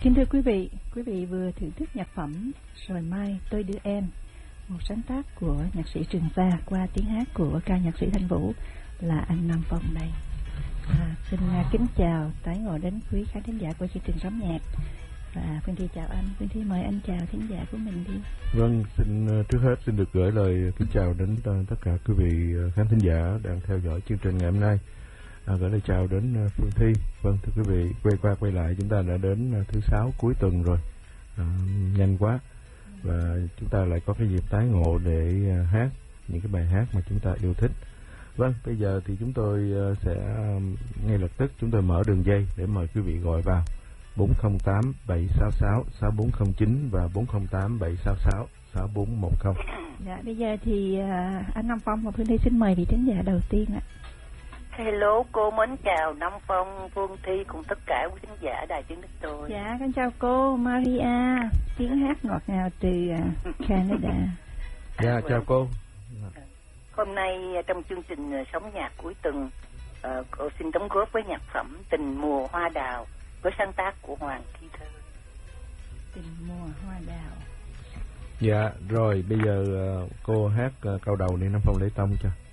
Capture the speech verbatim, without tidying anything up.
Kính thưa quý vị, quý vị vừa thưởng thức nhạc phẩm Rồi Mai Tôi Đưa Em, một sáng tác của nhạc sĩ Trường Sa qua tiếng hát của ca nhạc sĩ Thanh Vũ là anh Nam Phong đây. À, xin uh, kính chào tái ngộ đến quý khán thính giả của chương trình Sống Nhạc. Và Phương Thi chào anh, Phương Thi mời anh chào thính giả của mình đi. Vâng, xin trước hết xin được gửi lời kính chào đến tất cả quý vị khán thính giả đang theo dõi chương trình ngày hôm nay. À, gửi lời chào đến Phương Thi. Vâng, thưa quý vị, quay qua quay lại chúng ta đã đến thứ sáu cuối tuần rồi, à, nhanh quá. Và chúng ta lại có cái dịp tái ngộ để hát những cái bài hát mà chúng ta yêu thích. Vâng, bây giờ thì chúng tôi sẽ ngay lập tức chúng tôi mở đường dây để mời quý vị gọi vào bốn không tám bảy sáu sáu sáu bốn không chín và bốn không tám bảy sáu sáu sáu bốn một không. Dạ, bây giờ thì uh, anh Nam Phong và Phương Thi xin mời vị thính giả đầu tiên ạ. Hello, cô mến chào Nam Phong, Phương Thi cùng tất cả quý khán giả đài tiếng nước tôi. Dạ, con chào cô Maria, tiếng hát ngọt ngào từ uh, Canada. Dạ, à, chào cô. Hôm nay trong chương trình Sống Nhạc cuối tuần, uh, cô xin đóng góp với nhạc phẩm Tình Mùa Hoa Đào với sáng tác của Hoàng Thi Thơ. Tình Mùa Hoa Đào. Dạ, rồi bây giờ uh, cô hát uh, câu đầu đi Nam Phong lấy tông cho.